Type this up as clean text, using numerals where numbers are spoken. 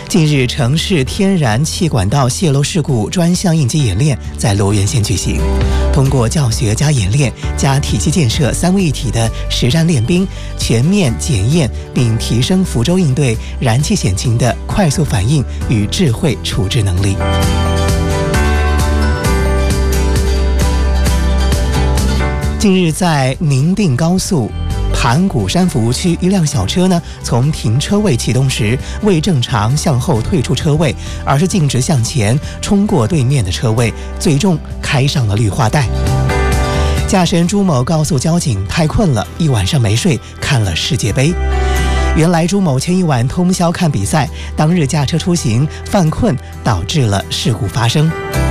近日，城市天然气管道泄漏事故专项应急演练在泸源县举行。通过教学加演练加体系建设三位一体的实战练兵，全面检验并提升福州应对燃气险情的快速反应与智慧处置能力。近日，在宁定高速盘古山服务区，一辆小车从停车位启动时未正常向后退出车位，而是径直向前冲过对面的车位，最终开上了绿化带。驾驶人朱某告诉交警，太困了，一晚上没睡，看了世界杯。原来朱某前一晚通宵看比赛，当日驾车出行犯困，导致了事故发生。